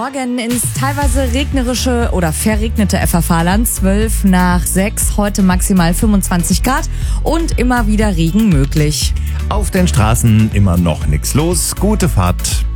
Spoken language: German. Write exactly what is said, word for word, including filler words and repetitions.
Morgen ins teilweise regnerische oder verregnete F F H-Land. zwölf nach sechs, heute maximal fünfundzwanzig Grad und immer wieder Regen möglich. Auf den Straßen immer noch nichts los. Gute Fahrt.